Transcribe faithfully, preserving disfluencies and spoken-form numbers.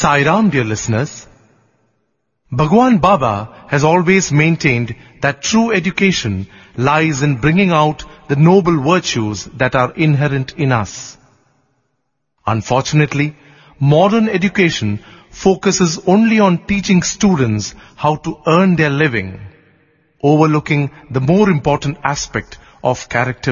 Sai Ram, dear listeners. Bhagwan Baba has always maintained that true education lies in bringing out the noble virtues that are inherent in us. Unfortunately, modern education focuses only on teaching students how to earn their living, overlooking the more important aspect of character